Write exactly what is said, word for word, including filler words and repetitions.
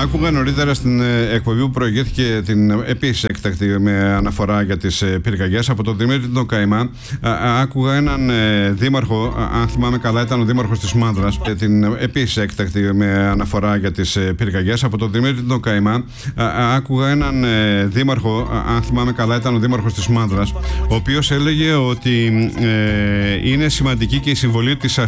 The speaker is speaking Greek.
Άκουγα νωρίτερα στην εκπομπή που προηγήθηκε την επίσης έκτακτη με αναφορά για τις πυρκαγιές από τον Δημήτρη τον Καημά. Άκουγα έναν δήμαρχο, αν θυμάμαι καλά, ήταν ο δήμαρχος της Μάνδρας, την επίσης έκτακτη με αναφορά για τις πυρκαγιές από τον Δημήτρη τον Καημά. Άκουγα έναν δήμαρχο, αν θυμάμαι καλά, ήταν ο δήμαρχος της Μάνδρας, ο οποίος έλεγε ότι ε, είναι σημαντική και η συμβολή της